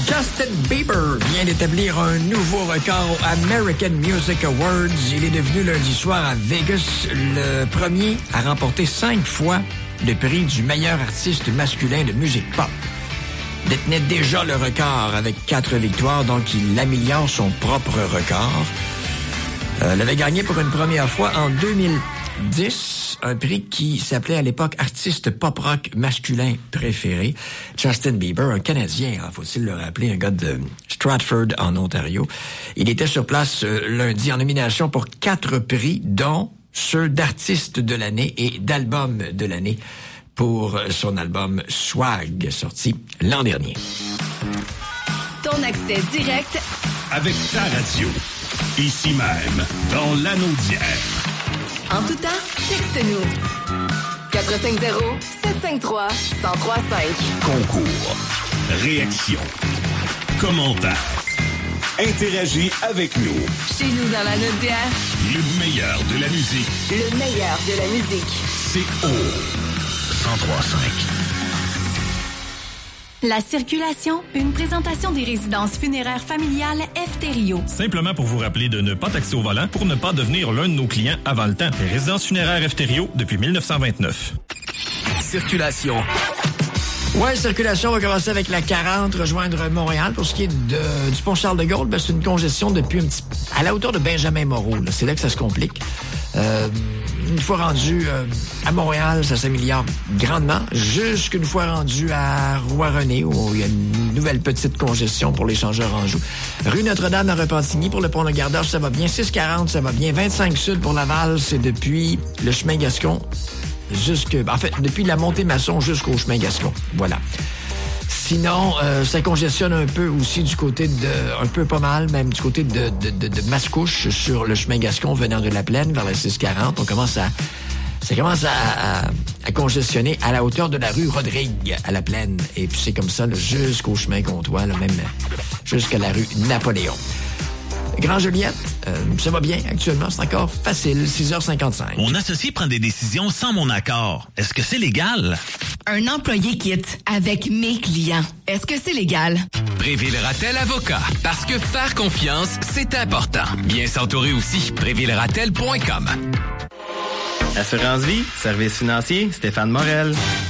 Justin Bieber vient d'établir un nouveau record aux American Music Awards. Il est devenu lundi soir à Vegas le premier à remporter 5 fois le prix du meilleur artiste masculin de musique pop. Détenait déjà le record avec 4 victoires, donc il améliore son propre record. L'avait gagné pour une première fois en 2010, un prix qui s'appelait à l'époque Artiste pop-rock masculin préféré. Justin Bieber, un Canadien, faut-il le rappeler, un gars de Stratford en Ontario. Il était sur place lundi en nomination pour 4 prix, dont ceux d'artiste de l'année et d'album de l'année pour son album Swag, sorti l'an dernier. Ton accès direct avec ta radio. Ici même, dans l'anneau d'hier. En tout temps, texte-nous. 450-753-1035. Concours, réaction, commentaire. Interagis avec nous. Chez nous, dans l'anneau d'hier. Le meilleur de la musique. Le meilleur de la musique. C'est au 1035. La circulation, une présentation des résidences funéraires familiales Efterio. Simplement pour vous rappeler de ne pas taxer au volant pour ne pas devenir l'un de nos clients avant le temps. Les résidences funéraires Efterio depuis 1929. Circulation. Ouais, circulation, on va commencer avec la 40, rejoindre Montréal. Pour ce qui est du pont Charles-de-Gaulle, ben, c'est une congestion depuis à la hauteur de Benjamin Moreau. Là. C'est là que ça se complique. Une fois rendu à Montréal, ça s'améliore grandement. Jusqu'une fois rendu à Roi-René, où il y a une nouvelle petite congestion pour l'échangeur Anjou. Rue Notre-Dame à Repentigny, pour le pont de Gardage, ça va bien. 640, ça va bien. 25 Sud pour Laval, c'est depuis le chemin Gascon depuis la montée Masson jusqu'au chemin Gascon. Voilà. Sinon, ça congestionne un peu aussi du côté un peu pas mal, même du côté de Mascouche sur le chemin Gascon venant de la Plaine vers la 640. Ça commence à congestionner à la hauteur de la rue Rodrigue à la Plaine. Et puis c'est comme ça là, jusqu'au chemin Comtois, là, même jusqu'à la rue Napoléon. Grand Joliette, ça va bien actuellement, c'est encore facile, 6h55. Mon associé prend des décisions sans mon accord. Est-ce que c'est légal? Un employé quitte avec mes clients. Est-ce que c'est légal? Préville-Ratel Avocat. Parce que faire confiance, c'est important. Bien s'entourer aussi. Prévilleratel.com. Assurance Vie, service financier, Stéphane Morel.